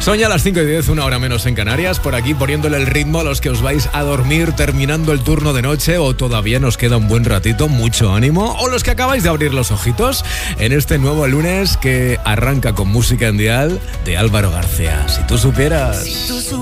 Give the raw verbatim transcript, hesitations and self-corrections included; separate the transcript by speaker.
Speaker 1: Son ya las cinco y diez, una hora menos en Canarias. Por aquí poniéndole el ritmo a los que os vais a dormir terminando el turno de noche, o todavía nos queda un buen ratito, mucho ánimo, o los que acabáis de abrir los ojitos en este nuevo lunes que arranca con música en dial de Álvaro García. Si tú supieras. Si tú